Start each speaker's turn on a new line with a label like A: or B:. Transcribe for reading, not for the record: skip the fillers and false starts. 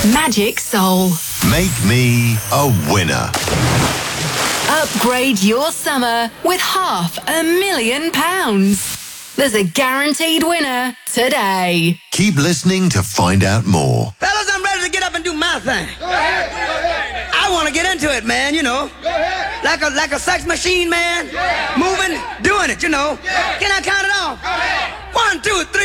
A: Magic Soul.
B: Make me a winner.
A: Upgrade your summer with £500,000. There's a guaranteed winner today.
B: Keep listening to find out more.
C: Fellas, I'm ready to get up and do my thing.
D: Go ahead.
C: I want to get into it, man, you know.
D: Go ahead.
C: Like a sex machine, man.
D: Yeah.
C: Moving, doing it, you know.
D: Yeah.
C: Can I count it off?
D: Go ahead.
C: 1, 2, 3.